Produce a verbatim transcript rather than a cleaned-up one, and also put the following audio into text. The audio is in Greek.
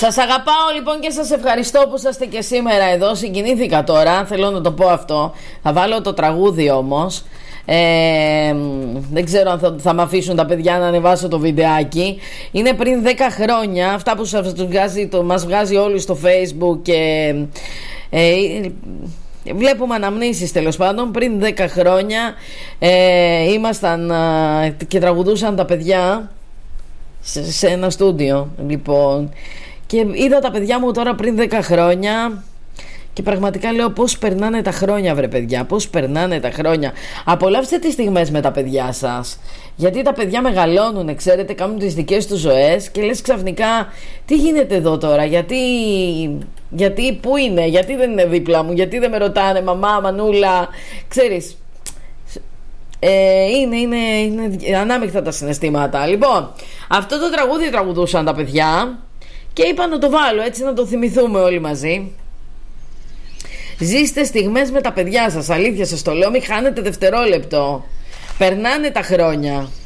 Σας αγαπάω λοιπόν και σας ευχαριστώ που είσαστε και σήμερα εδώ. Συγκινήθηκα τώρα, θέλω να το πω αυτό. Θα βάλω το τραγούδι όμως. Ε, δεν ξέρω αν θα, θα με αφήσουν τα παιδιά να ανεβάσω το βιντεάκι. Είναι πριν δέκα χρόνια. Αυτά που σας βγάζει, το, μας βγάζει όλους στο Facebook και ε, βλέπουμε αναμνήσεις τέλος πάντων. Πριν δέκα χρόνια ε, ήμασταν ε, και τραγουδούσαν τα παιδιά σε, σε ένα στούντιο λοιπόν. Και είδα τα παιδιά μου τώρα πριν δέκα χρόνια και πραγματικά λέω πώς περνάνε τα χρόνια, βρε παιδιά, πώς περνάνε τα χρόνια. Απολαύστε τις στιγμές με τα παιδιά σας, γιατί τα παιδιά μεγαλώνουν, ξέρετε, κάνουν τις δικές τους ζωές και λες ξαφνικά τι γίνεται εδώ τώρα, γιατί, γιατί πού είναι, γιατί δεν είναι δίπλα μου, γιατί δεν με ρωτάνε μαμά, μανούλα, ξέρεις. Ε, είναι, είναι, είναι ανάμεικτα τα συναισθήματα. Λοιπόν, αυτό το τραγούδι τραγουδούσαν τα παιδιά και είπα να το βάλω έτσι να το θυμηθούμε όλοι μαζί. Ζήστε στιγμές με τα παιδιά σας, αλήθεια σας το λέω, μην χάνετε δευτερόλεπτο. Περνάνε τα χρόνια.